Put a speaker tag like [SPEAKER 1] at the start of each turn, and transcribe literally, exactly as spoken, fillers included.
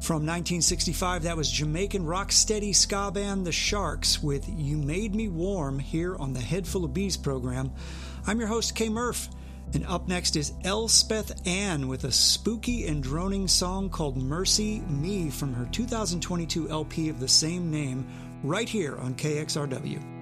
[SPEAKER 1] From nineteen sixty-five, that was Jamaican rocksteady ska band The Sharks with You Made Me Warm here on the Head Full of Bees program. I'm your host, Kay Murph, and up next is Elspeth Ann with a spooky and droning song called Mercy Me from her two thousand twenty-two L P of the same name, right here on K X R W.